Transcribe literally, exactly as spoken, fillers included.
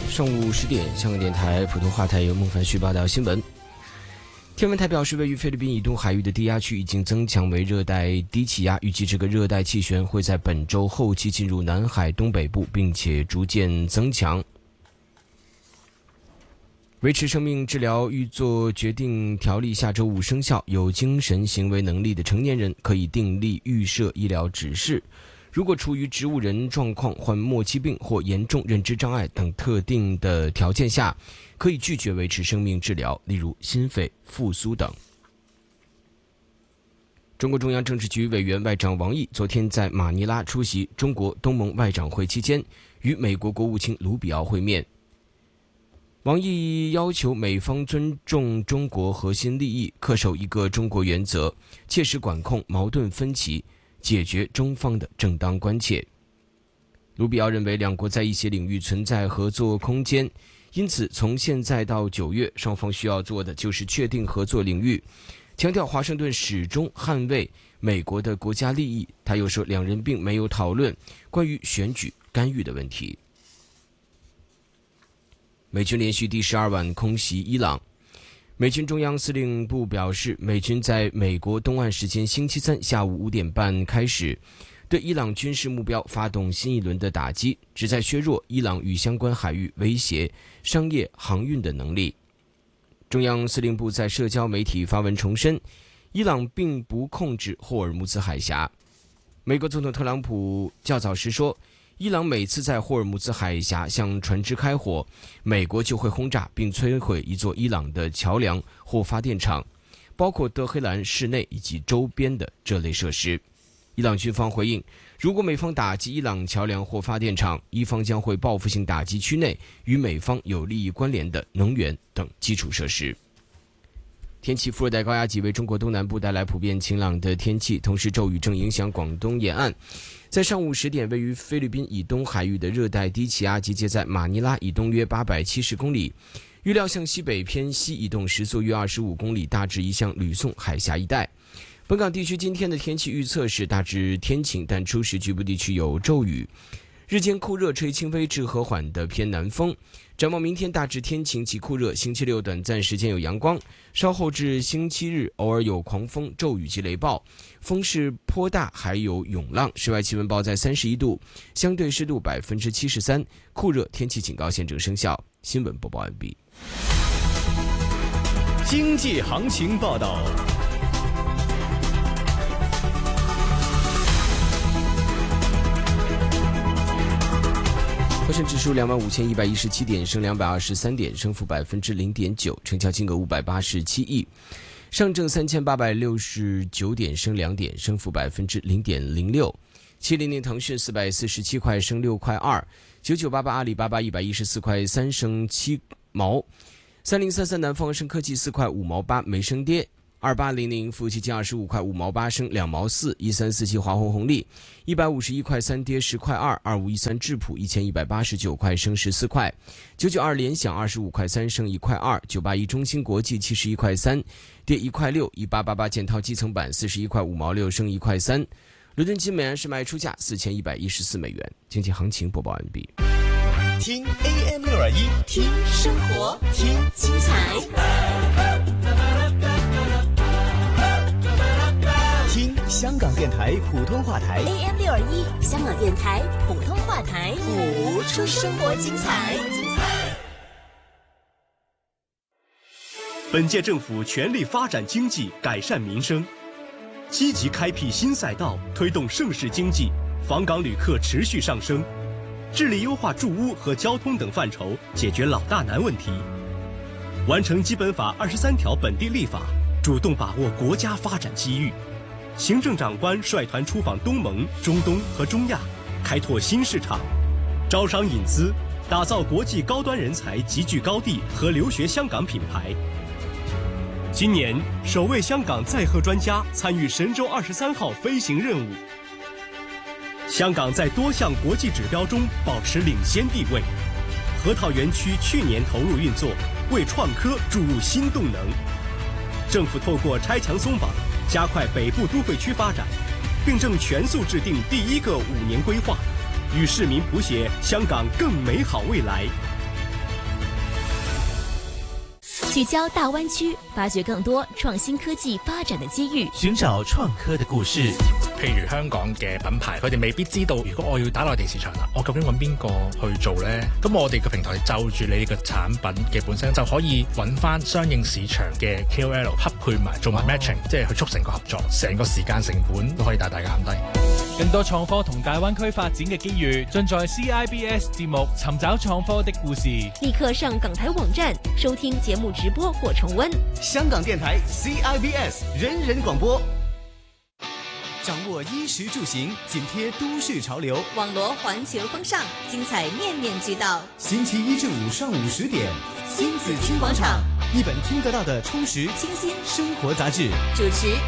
上午十点，香港电台普通话台由孟凡旭报道新闻。天文台表示，位于菲律宾以东海域的低压区已经增强为热带低气压，预计这个热带气旋会在本周后期进入南海东北部，并且逐渐增强。维持生命治疗预作决定条例下周五生效，有精神行为能力的成年人可以订立预设医疗指示。如果处于植物人状况、患末期病或严重认知障碍等特定的条件下，可以拒绝维持生命治疗，例如心肺复苏等。中国中央政治局委员外长王毅昨天在马尼拉出席中国东盟外长会期间，与美国国务卿卢比奥会面。王毅要求美方尊重中国核心利益，恪守一个中国原则，切实管控矛盾分歧，解决中方的正当关切。卢比奥认为，两国在一些领域存在合作空间，因此从现在到九月，双方需要做的就是确定合作领域，强调华盛顿始终捍卫美国的国家利益。他又说，两人并没有讨论关于选举干预的问题。美军连续第十二晚空袭伊朗。美军中央司令部表示，美军在美国东岸时间星期三下午五点半开始，对伊朗军事目标发动新一轮的打击，旨在削弱伊朗与相关海域威胁商业航运的能力。中央司令部在社交媒体发文重申，伊朗并不控制霍尔木兹海峡。美国总统特朗普较早时说，伊朗每次在霍尔木兹海峡向船只开火，美国就会轰炸并摧毁一座伊朗的桥梁或发电厂，包括德黑兰市内以及周边的这类设施。伊朗军方回应，如果美方打击伊朗桥梁或发电厂，伊方将会报复性打击区内与美方有利益关联的能源等基础设施。天气，副热带高压脊为中国东南部带来普遍晴朗的天气，同时骤雨正影响广东沿岸。在上午十点，位于菲律宾以东海域的热带低气压集结在马尼拉以东约八百七十公里，预料向西北偏西移动，时速约二十五公里，大致移向吕宋海峡一带。本港地区今天的天气预测是大致天晴，但初时局部地区有骤雨，日间酷热，吹轻微至和缓的偏南风。展望明天大致天晴及酷热，星期六短暂时间有阳光，稍后至星期日偶尔有狂风、骤雨及雷暴，风势颇大，还有涌浪。室外气温报在三十一度，相对湿度百分之七十三，酷热天气警告现正生效。新闻播报完毕。 经济行情报道。 沪深指数两万五千一百一十七点，升两百二十三点，升幅百分之零点九，成交金额五百八十七亿。上证三千八百六十九点，升两点，升幅百分之零点零六。七零零腾讯四百四十七块，升六块二。九九八八阿里巴巴一百一十四块三，升七毛。三零三三南方生科技四块五毛八，没升跌。二八零零富基金二十五块五毛八，升两毛四。一三四七华虹红利一百五十一块三，跌十块二。二五一三智普一千一百八十九块，升十四块。九九二联想二十五块三，升一块二。九八一中芯国际七十一块三，跌一块六。一八八八建滔基层板四十一块五毛六，升一块三。伦敦金每安士卖出价四千一百一十四美元。经济行情播报完毕。 听 A M 六二一， 听生活，听精彩。 听香港电台普通话台 A M 六二一，香港电台普通话台， 谱出生活精彩。 本届政府全力发展经济，改善民生，积极开辟新赛道，推动盛世经济，访港旅客持续上升，致力优化住屋和交通等范畴，解决老大难问题，完成基本法二十三条本地立法，主动把握国家发展机遇。行政长官率团出访东盟、中东和中亚，开拓新市场，招商引资，打造国际高端人才集聚高地和留学香港品牌。今年首位香港载荷专家参与神舟二十三号飞行任务。香港在多项国际指标中保持领先地位。核桃园区去年投入运作，为创科注入新动能。政府透过拆墙松绑，加快北部都会区发展，并正全速制定第一个五年规划，与市民谱写香港更美好未来。 聚焦大灣區，發掘更多創新科技發展的機遇， 尋找創科的故事。 譬如香港嘅品牌，佢哋未必知道，如果我要打內地市場啦，我究竟揾邊個去做呢？咁我哋嘅平台就住你嘅產品嘅本身，就可以揾翻相應市場嘅 K O L 匹配埋，做埋 matching，、哦、即係去促成個合作，成個時間成本都可以大大減低。 更多創科同大灣區發展嘅機遇，盡在 C I B S 節目尋找創科的故事。 立刻上港台網站收聽節目直播或重溫。 香港電台 C I B S 人人廣播，掌握衣食住行，緊貼都市潮流， 網羅環球風尚，精彩面面俱到。 星期一至五上午十點，新紫荊廣場，一本聽得到的充實清新生活雜誌， 主持